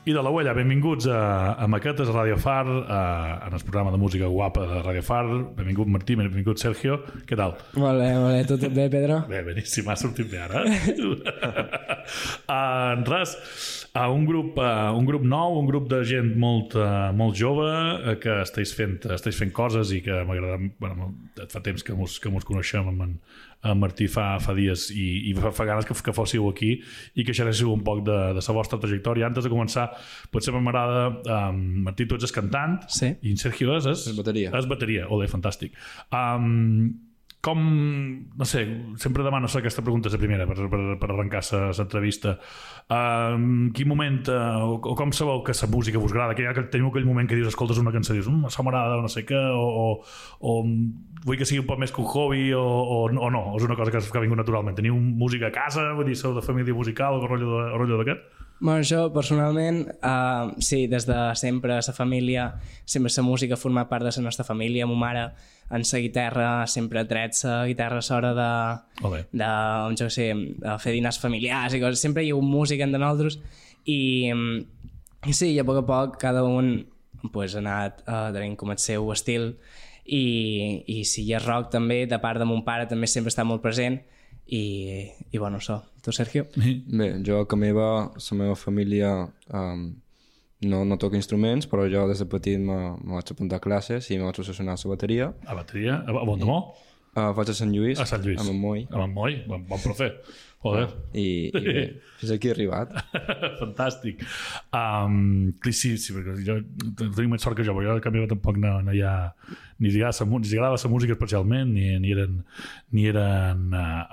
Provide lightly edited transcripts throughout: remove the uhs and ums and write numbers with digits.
I de la Huella, benvinguts a Maquetes, a Radio Far, en el programa de música guapa de Radio Far. Benvingut Martí, benvingut Sergio. Què tal? Molt bé. Tot bé, Pedro? Bé, beníssim, ha sortit bé ara. Res, un grup nou, un grup de gent molt jove que estàs fent coses i que m'agrada... Bueno, fa temps que mos coneixem amb en Martí fa dies i fa ganes que fóssiu aquí i que xerréssiu un poc de la vostra trajectòria. Antes de començar, potser m'agrada... Martí, tu ets cantant, sí. I en Sergio és bateria. És bateria, olé, fantàstic. Com, no sé, sempre demano aquesta pregunta és la primera per arrencar l'entrevista. Quin moment o com sabeu que la música vos agrada? Que teniu aquell moment que dius, escoltes una cançó i dius, això m'agrada o no sé què, o vull que sigui un poc més que un hobby o no, és una cosa que ha vingut naturalment. Teniu música a casa, vull dir, sou de família musical o rotllo d'aquest? Bueno, jo personalment, sí, des de sempre la família, sempre la música ha format part de la nostra família. Ma mare en la guitarra sempre ha tret la guitarra a l'hora de fer dinars familiars i coses. Sempre hi ha hagut música entre nosaltres i sí, a poc cada un pues, ha anat tenint com el seu estil i si hi ha rock també, de part de mon pare també sempre està molt present i bueno, això. Tu, Sergio? Bé, jo que la meva família no toca instruments, però jo des de petit me vaig apuntar a classes i me vaig obsessionar a la bateria. A bateria? A Bontamó? Vaig a Sant Lluís. A Sant Lluís. A Montmoi. A Montmoi, bon profe. Joder. I bé, fins aquí he arribat. Fantàstic. Sí, perquè jo tinc més sort que jo, perquè jo a canvi tampoc no hi ha ni agradava la música especialment ni eren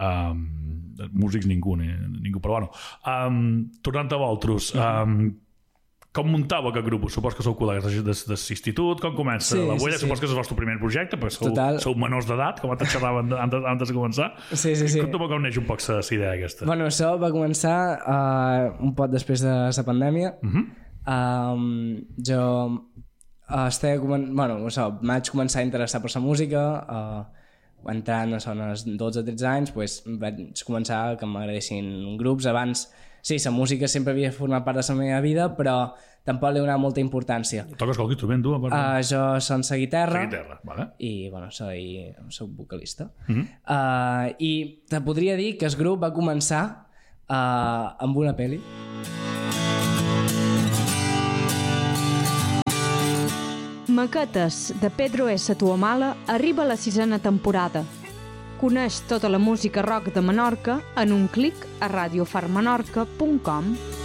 músics ningú, però bueno. Tornant a vosaltres, com muntàveu aquest grup? Supos que sou col·legues de l'institut, com comença? La Huella, supos que és el vostre primer projecte, perquè sou menors d'edat, com antes xerraven antes de començar. Sí. Com neix un poc la idea aquesta? Bueno, això va començar un poc després de la pandèmia. Jo vaig començar a interessar per la música, entrant als 12-13 anys, vaig començar que m'agradessin grups. Abans, sí, la música sempre havia format part de la meva vida, però tampoc li he donat molta importància. Toques qualque instrument, tu? Jo soc la guitarra. Vale. I, bueno, soc vocalista. I te podria dir que el grup va començar amb una pel·li. Maquetes, de Pedro S. Tuamala, arriba a la 6ª temporada. Coneix tota la música rock de Menorca en un clic a radiofarmenorca.com.